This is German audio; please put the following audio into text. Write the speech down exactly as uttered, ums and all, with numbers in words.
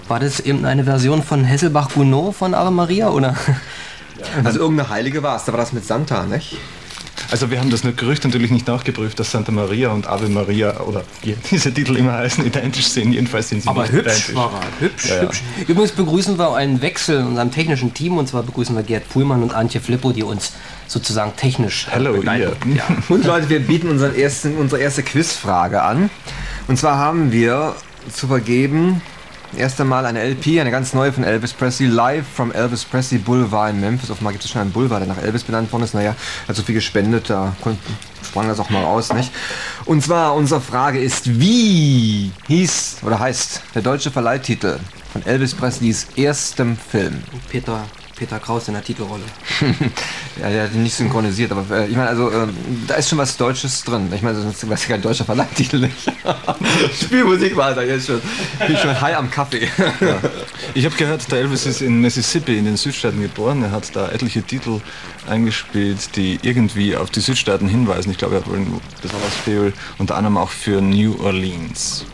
War das eben eine Version von Hesselbach-Gounod von Ave Maria, oder? Also irgendeine Heilige war es, da war das mit Santa, nicht? Also wir haben das Gerücht natürlich nicht nachgeprüft, dass Santa Maria und Ave Maria oder wie diese Titel immer heißen, identisch sind. Jedenfalls sind sie aber nicht hübsch identisch. war er, hübsch, ja, ja. hübsch. Übrigens begrüßen wir einen Wechsel in unserem technischen Team, und zwar begrüßen wir Gerd Puhlmann und Antje Flippo, die uns sozusagen technisch Hello, begleiten. ihr. Ja. Und Leute, wir bieten unseren ersten, unsere erste Quizfrage an. Und zwar haben wir zu vergeben erst einmal eine L P, eine ganz neue von Elvis Presley, live from Elvis Presley Boulevard in Memphis. Offenbar gibt es schon einen Boulevard, der nach Elvis benannt worden ist. Naja, er hat so viel gespendet, da konnten, sprang das auch mal raus, nicht? Und zwar, unsere Frage ist, wie hieß oder heißt der deutsche Verleihtitel von Elvis Presleys erstem Film? Peter, Peter Kraus in der Titelrolle. Ja, der hat ihn nicht synchronisiert, aber äh, ich meine, also äh, da ist schon was Deutsches drin. Ich meine, das ist kein deutscher Verleihtitel, nicht? Spielmusik weiter, jetzt schon. Ich bin schon high am Kaffee. Ja. Ich habe gehört, der Elvis ist in Mississippi in den Südstaaten geboren. Er hat da etliche Titel eingespielt, die irgendwie auf die Südstaaten hinweisen. Ich glaube, er hat wohl besonders viel, unter anderem auch für New Orleans.